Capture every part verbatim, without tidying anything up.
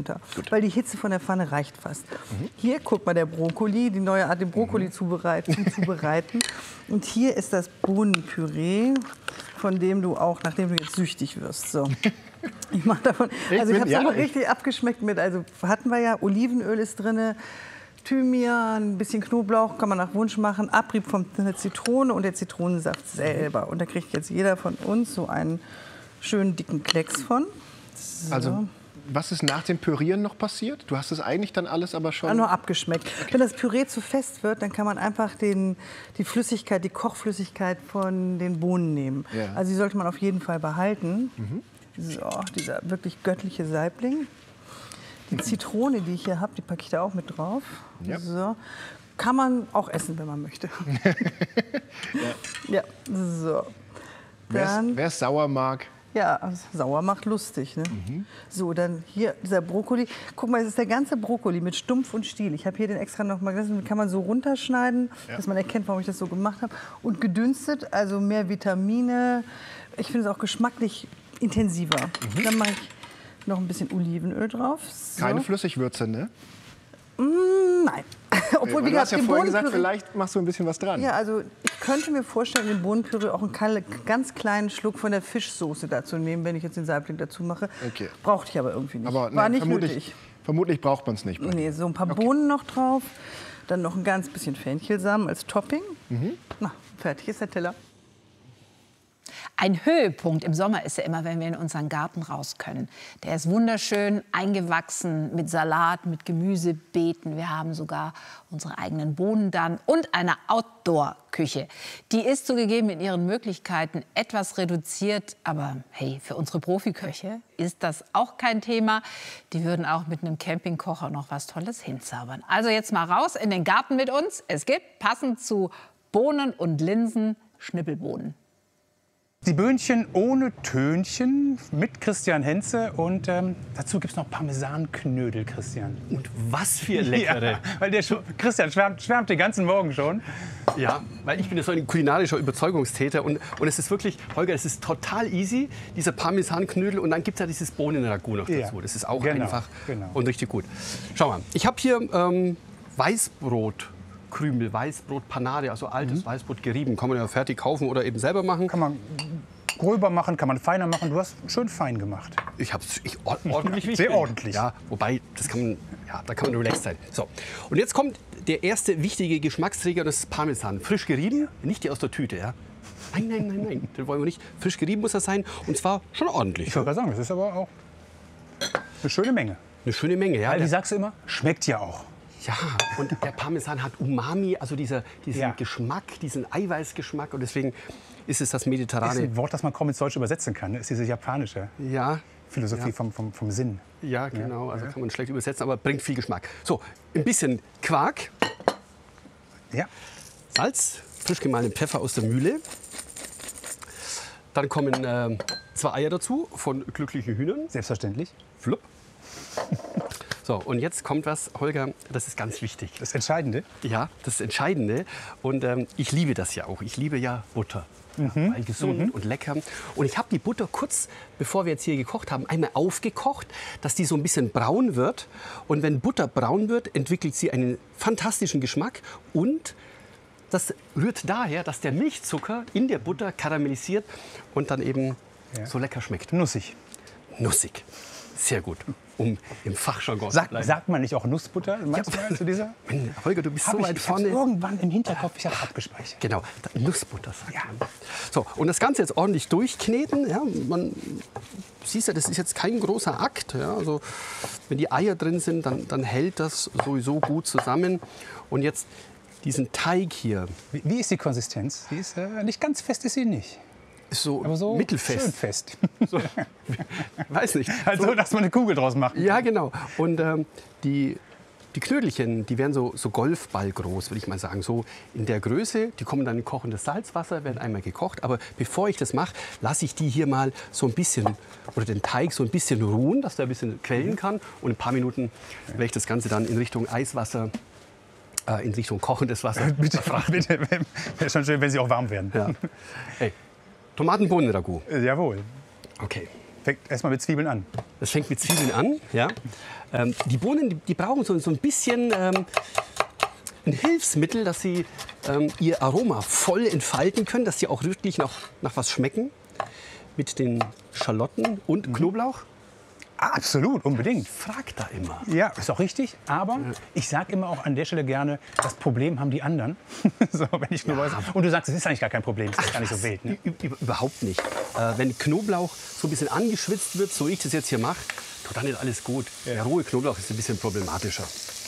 runter. Gut. Weil die Hitze von der Pfanne reicht fast. Mhm. Hier, guck mal, der Brokkoli, die neue Art, den Brokkoli mhm. zubereiten, zubereiten. Und hier ist das Bohnenpüree, von dem du auch, nachdem du jetzt süchtig wirst. So. Ich mache davon, also ich habe es ja, aber richtig abgeschmeckt mit, also hatten wir ja, Olivenöl ist drin, Thymian, ein bisschen Knoblauch, kann man nach Wunsch machen, Abrieb von der Zitrone und der Zitronensaft selber. Und da kriegt jetzt jeder von uns so einen schönen dicken Klecks von. So. Also, was ist nach dem Pürieren noch passiert? Du hast es eigentlich dann alles aber schon... Ja, nur abgeschmeckt. Okay. Wenn das Püree zu fest wird, dann kann man einfach den, die Flüssigkeit, die Kochflüssigkeit von den Bohnen nehmen. Ja. Also die sollte man auf jeden Fall behalten. Mhm. So, dieser wirklich göttliche Saibling. Die Zitrone, die ich hier habe, die packe ich da auch mit drauf. Ja. So. Kann man auch essen, wenn man möchte. ja. ja, so. Wer es sauer mag. Ja, sauer macht lustig. Ne? Mhm. So, dann hier dieser Brokkoli. Guck mal, es ist der ganze Brokkoli mit Stumpf und Stiel. Ich habe hier den extra noch mal gelassen. Den kann man so runterschneiden, ja. dass man erkennt, warum ich das so gemacht habe. Und gedünstet, also mehr Vitamine. Ich finde es auch geschmacklich intensiver. Mhm. Dann mache ich noch ein bisschen Olivenöl drauf. So. Keine Flüssigwürze, ne? Mm, nein. Obwohl, wie du hast ja vorhin gesagt, vielleicht machst du ein bisschen was dran. Ja, also ich könnte mir vorstellen, in den Bohnenpüree auch einen ganz kleinen Schluck von der Fischsoße dazu nehmen, wenn ich jetzt den Saibling dazu mache. Okay. Brauchte ich aber irgendwie nicht. Aber, War nein, nicht vermutlich, nötig. Vermutlich braucht man es nicht. Nee, so ein paar okay. Bohnen noch drauf. Dann noch ein ganz bisschen Fenchelsamen als Topping. Mhm. Na, fertig ist der Teller. Ein Höhepunkt im Sommer ist ja immer, wenn wir in unseren Garten raus können. Der ist wunderschön eingewachsen mit Salat, mit Gemüsebeeten. Wir haben sogar unsere eigenen Bohnen dann und eine Outdoor-Küche. Die ist zugegeben in ihren Möglichkeiten etwas reduziert. Aber hey, für unsere Profiköche ist das auch kein Thema. Die würden auch mit einem Campingkocher noch was Tolles hinzaubern. Also jetzt mal raus in den Garten mit uns. Es gibt passend zu Bohnen und Linsen Schnippelbohnen. Die Böhnchen ohne Tönchen mit Christian Henze und ähm, dazu gibt es noch Parmesanknödel, Christian. Und was für leckere. Ja, weil der schon, Christian schwärmt, schwärmt den ganzen Morgen schon. Ja, weil ich bin ja so ein kulinarischer Überzeugungstäter und, und es ist wirklich, Holger, es ist total easy, dieser Parmesanknödel und dann gibt es ja dieses Bohnenragout noch dazu. Ja, das ist auch genau, einfach genau. und richtig gut. Schau mal, ich habe hier ähm, Weißbrot. Krümel, Weißbrot, Panade, also altes mhm. Weißbrot gerieben. Kann man ja fertig kaufen oder eben selber machen. Kann man gröber machen, kann man feiner machen. Du hast schön fein gemacht. Ich habe es ordentlich. Sehr ordentlich. Ja, wobei, das kann man, ja, da kann man relaxed sein. So, und jetzt kommt der erste wichtige Geschmacksträger, das ist Parmesan. Frisch gerieben, nicht die aus der Tüte, ja. Nein, nein, nein, nein, das wollen wir nicht. Frisch gerieben muss das sein und zwar schon ordentlich. Ich wollte gerade sagen, das ist aber auch eine schöne Menge. Eine schöne Menge, ja. Weil, wie sagst du immer, schmeckt ja auch. Ja, und der Parmesan hat Umami, also dieser, diesen ja. Geschmack, diesen Eiweißgeschmack. Und deswegen ist es das mediterrane. Das ist ein Wort, das man kaum ins Deutsche übersetzen kann. Das ist diese japanische ja, Philosophie ja. Vom, vom, vom Sinn. Ja, genau. Also kann man schlecht übersetzen, aber bringt viel Geschmack. So, ein bisschen Quark. Ja. Salz, frisch gemahlenen Pfeffer aus der Mühle. Dann kommen äh, zwei Eier dazu von glücklichen Hühnern. Selbstverständlich. Flupp. So, und jetzt kommt was, Holger, das ist ganz wichtig. Das Entscheidende? Ja, das Entscheidende. Und ähm, ich liebe das ja auch. Ich liebe ja Butter. Mhm. Ja, weil gesund mhm. und lecker. Und ich habe die Butter kurz, bevor wir jetzt hier gekocht haben, einmal aufgekocht, dass die so ein bisschen braun wird. Und wenn Butter braun wird, entwickelt sie einen fantastischen Geschmack. Und das rührt daher, dass der Milchzucker in der Butter karamellisiert und dann eben ja. so lecker schmeckt. Nussig. Nussig. Sehr gut, um im Fachjargon Sag, zu bleiben. Sagt man nicht auch Nussbutter? Meinst ja, du zu dieser? Holger, du bist hab so ich, weit ich vorne. Irgendwann im Hinterkopf, ich habe abgespeichert. Genau, Nussbutter sagt ja. man. So, und das Ganze jetzt ordentlich durchkneten. Ja, man siehst ja, das ist jetzt kein großer Akt. Ja, also wenn die Eier drin sind, dann, dann hält das sowieso gut zusammen. Und jetzt diesen Teig hier. Wie, wie ist die Konsistenz? Die ist äh, nicht ganz fest, ist sie nicht. Ist so, aber so mittelfest. Schön fest. So, weiß nicht. Also, so, dass man eine Kugel draus macht. Ja, genau. Und ähm, die, die Knödelchen, die werden so, so Golfball groß, würde ich mal sagen. So in der Größe. Die kommen dann in kochendes Salzwasser, werden einmal gekocht. Aber bevor ich das mache, lasse ich die hier mal so ein bisschen, oder den Teig so ein bisschen ruhen, dass der ein bisschen quellen kann. Und in ein paar Minuten werde ich das Ganze dann in Richtung Eiswasser, äh, in Richtung kochendes Wasser. bitte, bitte. Wäre schon schön, wenn sie auch warm werden. Ja. Hey. Tomatenbohnen-Ragout. Äh, jawohl. Okay. Fängt erstmal mit Zwiebeln an. Das fängt mit Zwiebeln an. Ja. Ähm, die Bohnen, die, die brauchen so, so ein bisschen ähm, ein Hilfsmittel, dass sie ähm, ihr Aroma voll entfalten können, dass sie auch wirklich nach, nach was schmecken. Mit den Schalotten und Knoblauch. Ah, absolut, unbedingt. Frag da immer. Ja, ist auch richtig. Aber ich sage immer auch an der Stelle gerne, das Problem haben die anderen. So, wenn ich Knoblauch esse. Und du sagst, es ist eigentlich gar kein Problem, es ist gar nicht so wild. Ne? Ü- ü- Überhaupt nicht. Äh, wenn Knoblauch so ein bisschen angeschwitzt wird, so ich das jetzt hier mache, dann ist alles gut. Der rohe Knoblauch ist ein bisschen problematischer.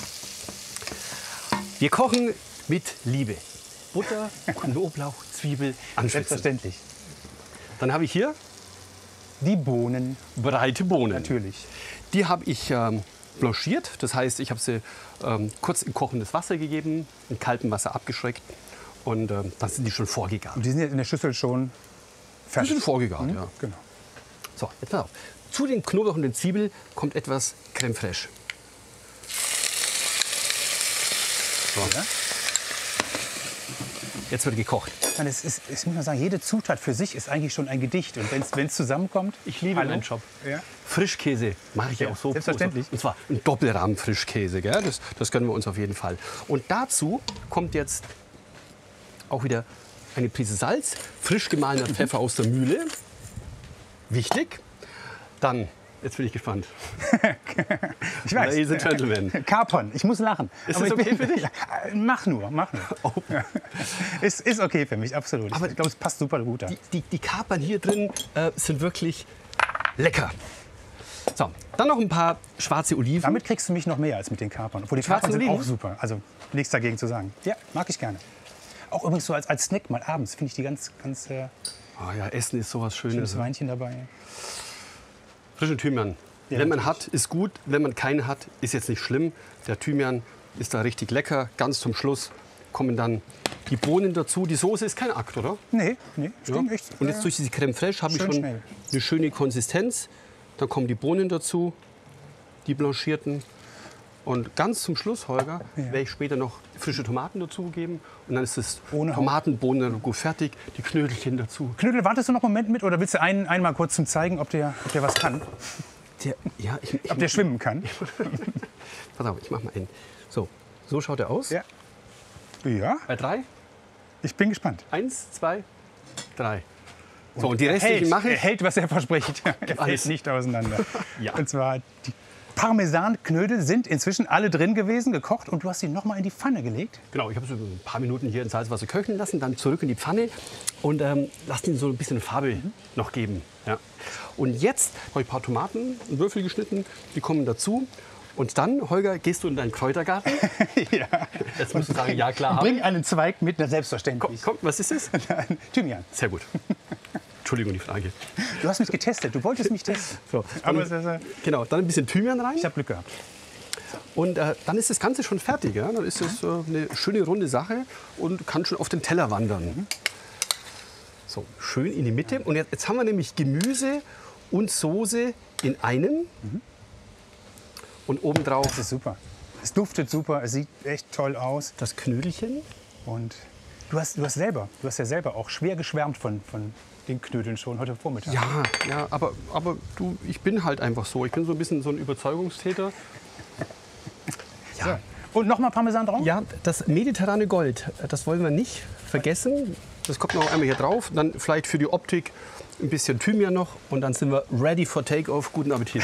Wir kochen mit Liebe. Butter, Knoblauch, Zwiebel, anschwitzen. Selbstverständlich. Dann habe ich hier Die Bohnen, breite Bohnen. natürlich. Die habe ich ähm, blanchiert. Das heißt, ich habe sie ähm, kurz in kochendes Wasser gegeben, in kaltem Wasser abgeschreckt. Und ähm, dann sind die schon vorgegart. Und die sind jetzt in der Schüssel schon Die fertig. sind vorgegart, ja. Genau. So, jetzt pass auf. Zu den Knoblauch und den Zwiebeln kommt etwas Crème fraîche. So. Ja. Jetzt wird gekocht. Man, es ist, ich muss mal sagen, jede Zutat für sich ist eigentlich schon ein Gedicht. Und wenn es zusammenkommt, Ich liebe hallo. meinen Job. Ja. Frischkäse mache ich ja Ja, auch so. selbstverständlich. Und zwar ein Doppelrahmen Frischkäse. Gell? Das, das gönnen wir uns auf jeden Fall. Und dazu kommt jetzt auch wieder eine Prise Salz, frisch gemahlener Pfeffer aus der Mühle. Wichtig. Dann, jetzt bin ich gespannt. Ich weiß. Ladies and Gentlemen. Kapern, ich muss lachen. Ist Aber das ich okay bin- für dich? Ja, mach nur, mach nur. Oh. Ist, ist okay für mich, absolut. Aber ich glaube, es passt super gut da. Die, die, die Kapern hier drin äh, sind wirklich lecker. So, dann noch ein paar schwarze Oliven. Damit kriegst du mich noch mehr als mit den Kapern. Obwohl die Schwarze Kapern sind Oliven? auch super. Also nichts dagegen zu sagen. Ja, mag ich gerne. Auch übrigens so als, als Snack mal abends finde ich die ganz, ganz äh, Oh ja, Essen ist sowas Schönes. schönes Weinchen dabei. Frischen Thymian. Ja, Wenn man natürlich. hat, ist gut. Wenn man keinen hat, ist jetzt nicht schlimm. Der Thymian ist da richtig lecker. Ganz zum Schluss kommen dann die Bohnen dazu. Die Soße ist kein Akt, oder? Nee, nee, Ja. stimmt echt. Und jetzt durch diese Crème fraîche habe ich Schön schon schnell. eine schöne Konsistenz. Dann kommen die Bohnen dazu, die blanchierten. Und ganz zum Schluss, Holger, werde ich später noch frische Tomaten dazugeben. Und dann ist das Ohne Hauch. Tomatenbohnen fertig, die Knödelchen dazu. Knödel, wartest du noch einen Moment mit oder willst du einen einmal kurz zum zeigen, ob der, ob der was kann? Der, ja, ich, ich, Ob der schwimmen kann? pass auf, ich mache mal einen. So, so schaut er aus. Ja. Ja, Bei drei. ich bin gespannt. Eins, zwei, drei. So, und die Er restlichen hält, mache er ich. hält, was er verspricht. Er fällt Alles. nicht auseinander. Ja. Und zwar, die Parmesanknödel sind inzwischen alle drin gewesen, gekocht. Und du hast sie noch mal in die Pfanne gelegt. Genau, ich habe sie ein paar Minuten hier in Salzwasser köcheln lassen, dann zurück in die Pfanne und ähm, lasse ihnen so ein bisschen Farbe noch geben. Ja. Und jetzt habe ich ein paar Tomaten, einen Würfel geschnitten, die kommen dazu. Und dann, Holger, gehst du in deinen Kräutergarten. Ja. Jetzt musst du sagen, ja klar. Und habe bring ich. einen Zweig mit, na Komm, selbstverständlich. komm, was ist das? Thymian. Sehr gut. Entschuldigung, die Frage. Du hast mich getestet, du wolltest mich testen. So, Aber dann, es ist, äh, genau, dann ein bisschen Thymian rein. ich habe Glück gehabt. Und äh, dann ist das Ganze schon fertig. Ja? Dann ist das äh, eine schöne runde Sache und kann schon auf den Teller wandern. So, schön in die Mitte. Und jetzt, jetzt haben wir nämlich Gemüse und Soße in einem. Und obendrauf Das ist super. Es duftet super, es sieht echt toll aus. das Knödelchen. Und du hast, du hast selber, du hast ja selber auch schwer geschwärmt von, von den Knödeln schon heute Vormittag. Ja, ja, aber, aber du, ich bin halt einfach so. Ich bin so ein bisschen so ein Überzeugungstäter. So. Und nochmal Parmesan drauf? Ja, das mediterrane Gold, das wollen wir nicht vergessen. Das kommt noch einmal hier drauf. Dann vielleicht für die Optik ein bisschen Thymian noch. Und dann sind wir ready for takeoff. Guten Appetit.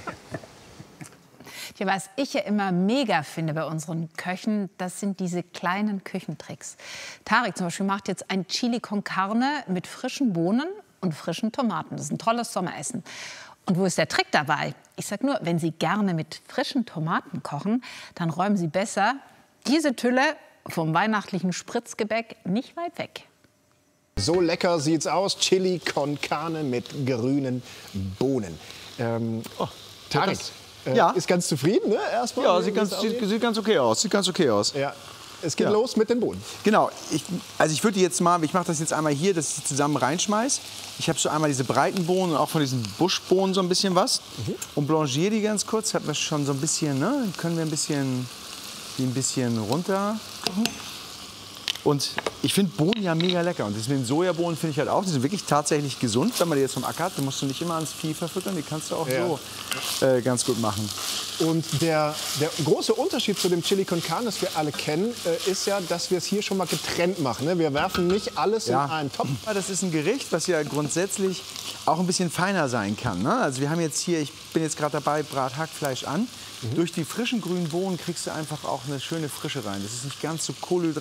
Ja, was ich ja immer mega finde bei unseren Köchen, das sind diese kleinen Küchentricks. Tarek zum Beispiel macht jetzt ein Chili con Carne mit frischen Bohnen und frischen Tomaten. Das ist ein tolles Sommeressen. Und wo ist der Trick dabei? Ich sage nur, wenn Sie gerne mit frischen Tomaten kochen, dann räumen Sie besser diese Tülle vom weihnachtlichen Spritzgebäck nicht weit weg. So lecker sieht's aus. Chili con Carne mit grünen Bohnen. Ähm, oh, Tarek, äh, Ja. ist ganz zufrieden, ne? Erstmal. Ja, wie sieht es ganz, aussieht? sieht, sieht ganz okay aus. Sieht ganz okay aus. Ja. Es geht Ja. los mit den Bohnen. Genau. Ich, also ich würde die jetzt mal, ich mache das jetzt einmal hier, dass ich die zusammen reinschmeiß. Ich habe so einmal diese breiten Bohnen und auch von diesen Buschbohnen so ein bisschen was. Und blanchiere die ganz kurz. Hat wir schon so ein bisschen, ne? Dann können wir ein bisschen, die ein bisschen runter. Und ich finde Bohnen ja mega lecker. Und das mit den Sojabohnen finde ich halt auch, die sind wirklich tatsächlich gesund. Wenn man die jetzt vom Acker hat, dann musst du nicht immer ans Vieh verfüttern, die kannst du auch Ja. so äh, ganz gut machen. Und der, der große Unterschied zu dem Chili con Carne, das wir alle kennen, äh, ist ja, dass wir es hier schon mal getrennt machen. Ne? Wir werfen nicht alles Ja. in einen Topf. Das ist ein Gericht, was ja grundsätzlich auch ein bisschen feiner sein kann. Ne? Also wir haben jetzt hier, ich bin jetzt gerade dabei, brat Hackfleisch an. Mhm. Durch die frischen grünen Bohnen kriegst du einfach auch eine schöne Frische rein. Das ist nicht ganz so Kohlenhydrat.